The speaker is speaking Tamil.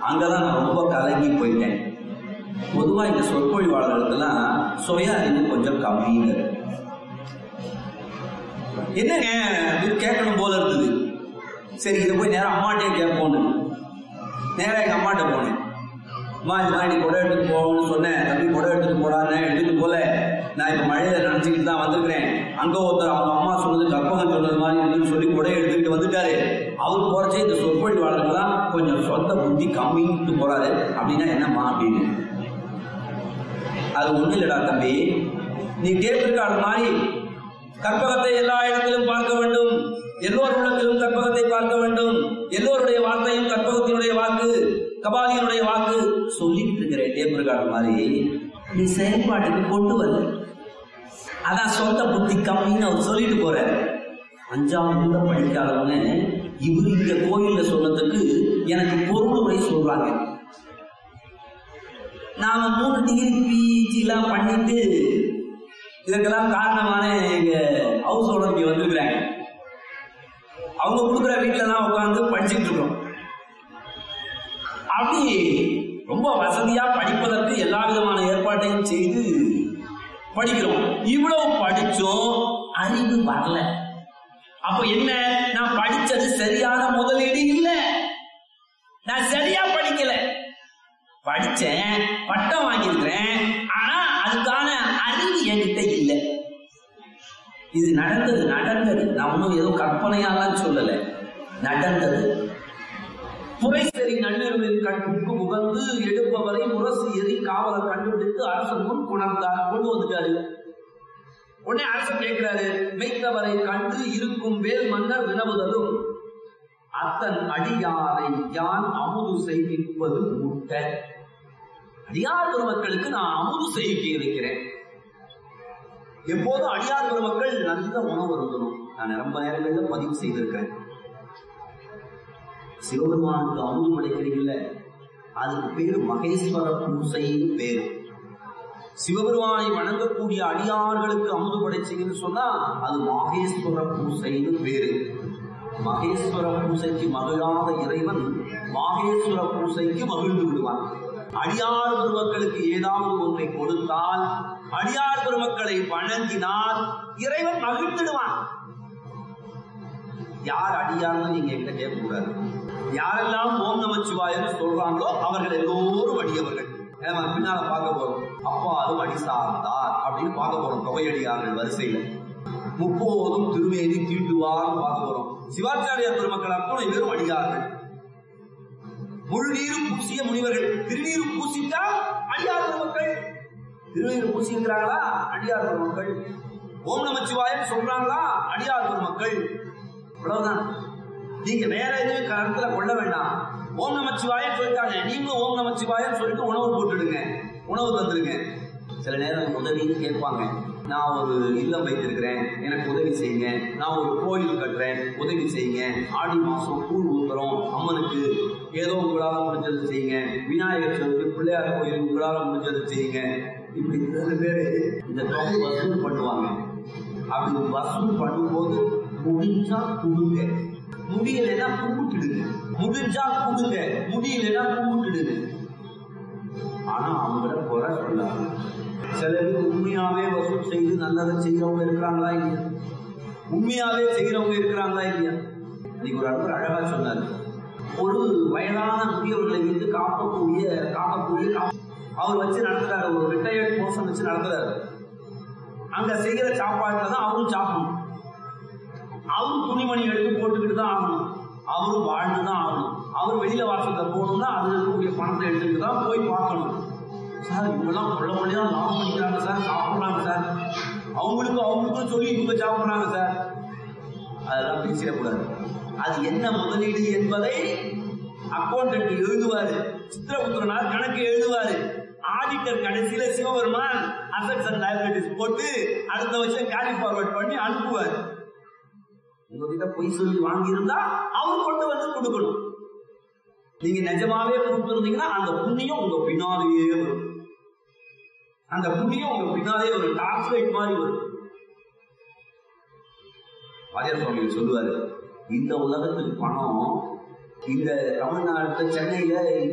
அங்கதான் நான் ரொம்ப கலங்கி போயிட்டேன். பொதுவா இந்த சொற்பொழிவாளர்களுக்கெல்லாம் சுய அறிவு கொஞ்சம் கம்மிங்க. என்னங்க கேட்கணும் போல இருந்தது. சரி, இதை போய் நேரம் அம்மாட்டே கேட்போன்னு நேரம் எங்க அம்மாட்ட போனேன். அம்மா, இந்த மாதிரி கொடை எடுத்துட்டு போகணும்னு சொன்னேன். தம்பி கொடை எடுத்துட்டு போறான்னு எடுத்துட்டு போல, நான் இப்ப மழையில நினைச்சுக்கிட்டு தான் வந்திருக்கிறேன். அங்க ஒருத்தர் அவங்க அம்மா சொன்னது கற்பகம் சொன்னது மாதிரி சொல்லி கொடையை எடுத்துக்கிட்டு வந்துட்டாரு. அவர் போறச்சே இந்த சொற்பொழிவாளர்கள்லாம் கொஞ்சம் சொந்த புத்தி கம்மிட்டு போறாரு. அப்படின்னா என்னம்மா அப்படின்னு. அது ஒண்ணு இல்லடா தம்பி, நீ கேட்டிருக்காள் மாதிரி கற்பகத்தை எல்லா இடத்திலும் பார்க்க வேண்டும், எல்லோர் உள்ளத்திலும் கற்பகத்தை பார்க்க வேண்டும், எல்லோருடைய வார்த்தையும் கற்பகத்தினுடைய வாக்கு, கபாலியனுடைய வாக்கு சொல்லிட்டு இருக்கிற டேபிள் மாதிரி நீ செயல்பாட்டுக்கு கொண்டு வரல. அதான் சொந்த புத்தி கம்மின்னு அவர் சொல்லிட்டு போறாரு. 5ஆம் கூட படிக்காதவங்க இவரு இந்த கோயில்ல சொன்னதுக்கு எனக்கு பொருளுரை சொல்றாங்க. நாம 3 டிகிரி பிஜி எல்லாம் பண்ணிட்டு இதுக்கெல்லாம் காரணமான எங்க ஹவுஸ் ஓனர் இங்க வந்திருக்கிறாங்க. அவங்க கொடுக்குற வீட்டுல தான் உட்காந்து படிச்சுட்டு இருக்கோம். அப்படி ரொம்ப வசதியா படிப்பதற்கு எல்லா விதமான ஏற்பாட்டையும் செய்து படிக்கிறோம். இவ்வளவு படிச்சோம், அறிவு வரல. அப்ப என்ன, நான் படிச்சது சரியான முதலீடு இல்ல, நான் சரியா படிக்கல. படிச்சேன், பட்டம் வாங்கியிருக்கிறேன், ஆனா அதுக்கான அறிவு என்கிட்ட இல்லை. இது நடந்தது. நான் ஒன்னும் ஏதோ கற்பனையாலாம் சொல்லல, நடந்தது. புரைசரி நள்ளிரவில் கண்ணுக்கு முகந்து எடுப்பவரை முரசு எரி காவலர் கண்டுபிடித்து அரசன் முன் கொணர்ந்தார். கொண்டு வந்துட்டாரு. உடனே அரசன் கேட்கிறாரு, மெய்த்தவரை கண்டு இருக்கும் வேல் மன்னர் வினவுதலும் அத்தன் அடியாரை யான் அமுது செய்விப்பது முட்ட. அடியார் பெருமக்களுக்கு நான் அமுது செய்ய வைக்கிறேன். எப்போதும் அடியார் பெருமக்கள் நல்ல உணவு இருக்கணும். நான் ரொம்ப நேரங்களில் பதிவு செய்திருக்கிறேன். சிவபெருமானுக்கு அமுது படைக்கிறீங்கல்ல, அதுக்கு பேரு மகேஸ்வர பூசைன்னு பேரு. சிவபெருமானை வணங்கக்கூடிய அடியார்களுக்கு அமுது படைச்சீங்கன்னு சொன்னா அது மகேஸ்வர பூசைன்னு பேரு. மகேஸ்வர பூசைக்கு மகிழாத இறைவன் மகேஸ்வர பூசைக்கு மகிழ்ந்து விடுவான். அடியார் பெருமக்களுக்கு ஏதாவது ஒன்றை கொடுத்தால், அடியார் பெருமக்களை வணங்கினால் இறைவன் மகிழ்ந்துடுவான். யார் அடியார்னு நீங்க என்கிட்ட கேட்கக்கூடாது. யாரெல்லாம் ஓம் நமச்சிவாயன்னு சொல்றாங்களோ அவர்கள் எல்லோரும் அடியவர்கள். பின்னால பார்க்க போறோம். அப்பா அதுவும் அடி சார்ந்தார் அப்படின்னு பார்க்க போறோம். தொகையடியார்கள் வரிசையில 30 திருமேனி தீட்டுவார்னு பார்க்க போறோம். சிவாச்சாரியார் பெருமக்கள் அத்தனை பேரும் அடியார்கள். முழு நீரும் பூசிய முனிவர்கள். திருநீரு பூசிட்டா அடியார் பெருமக்கள். திருநீரு பூசி இருக்கிறாங்களா அடியார் பெருமக்கள். ஓம் நமச்சிவாயம் சொல்றாங்களா அடியார் பெருமக்கள். அவ்வளவுதான். நீங்க வேற எதுவும் கருத்துல கொள்ள வேண்டாம். ஓம் நமச்சிவாயம் சொல்லிட்டாங்க, நீங்க ஓம் நமச்சிவாயம் சொல்லிட்டு உணவு போட்டுடுங்க, உணவு தந்துடுங்க. சில நேரம் உதவின்னு கேட்பாங்க. நான் ஒரு இல்லம் வைத்திருக்கிறேன், எனக்கு உதவி செய்யுங்க. நான் ஒரு கோயில் கட்டுறேன், உதவி செய்யுங்க. ஆடி மாசம் கூழ் ஊத்துறோம் அம்மனுக்கு, ஏதோ உங்களால முடிஞ்சது செய்யுங்க. விநாயகர் சதுர்த்தி பிள்ளையார் கோயில் உங்களால முடிஞ்சது செய்யுங்க. இப்படி 2 பேரு இந்த தொகை வசூல் பண்ணுவாங்க. அப்படி வசூல் பண்ணும்போது முடிஞ்சா குடுங்க, முடியலைன்னா கும்பிட்டுடுங்க. முடிஞ்சா குடுங்க, முடியலைன்னா கும்பிட்டுடுங்க. ஆனா அவங்கள குறை சொல்லாங்க. சில பேர் உண்மையாவே வசூல் செய்து நல்லதை செய்யறவங்க இருக்கிறாங்களா இல்லையா? உண்மையாவே செய்யறவங்க இருக்கிறாங்களா இல்லையா? இன்னைக்கு ஒரு அன்பர் அழகா சொன்னாரு. ஒரு வயதான முதியவர்களை வந்து காக்கக்கூடிய அவர் வச்சு நடத்துறாரு. ஒரு ரிட்டையர்ட் பர்சன் வச்சு நடத்துறாரு. அங்க செய்யற சாப்பாட்டுல தான் அவரும் சாப்பிடணும். அவரும் துணிமணி எடுத்து போட்டுக்கிட்டு தான் ஆகணும். அவரும் வாழ்ந்துதான் ஆகணும். அவர் வெளியில வாசல்ல போகணும்னா அது இருக்கக்கூடிய பணத்தை எடுத்துக்கிட்டு தான் போய் பார்க்கணும். சார் இவங்கெல்லாம் கொள்ள மொழிதான் லாபம் பண்ணிக்கிறாங்க சார், சாப்பிடுறாங்க சார், அவங்களுக்கும் சொல்லி இவங்க சாப்பிடுறாங்க சார். அதெல்லாம் பேசிடக்கூடாது. அது என்ன முதலீடு என்பதை அக்கௌண்டன்ட் எழுதுவாரு, சித்திரபுத்திரனார் கணக்கு எழுதுவாரு. ஆடிட்டர் கடைசியில சிவபெருமான் அசெட்ஸ் அண்ட் லைபிலிட்டிஸ் போட்டு அடுத்த வருஷம் கேரி ஃபார்வர்ட் பண்ணி அனுப்புவார். உங்ககிட்ட பொய் சொல்லி வாங்கியிருந்தா அவர் கொண்டு வந்து கொடுக்கணும். நீங்க நிஜமாவே கொடுத்துருந்தீங்கன்னா அந்த புண்ணியம் உங்க பின்னாலேயே வரும். அந்த புண்ணியம் உங்க பின்னாலே ஒரு டார்ச் லைட் மாதிரி வரும். வாத்தியார் சுவாமி சொல்லுவாரு, இந்த உலகத்துக்கு பணம் இந்த தமிழ்நாட்டுல சென்னையில